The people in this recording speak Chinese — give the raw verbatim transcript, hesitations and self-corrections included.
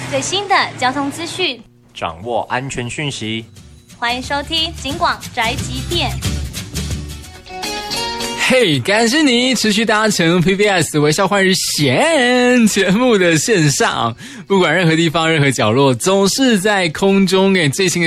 最新的交通资讯， 掌握安全讯息。 欢迎收听警广宅急便。 嘿， hey, 感谢你持续搭乘 P B S 微笑换日线节目的线上，不管任何地方、任何角落，总是在空中给最新的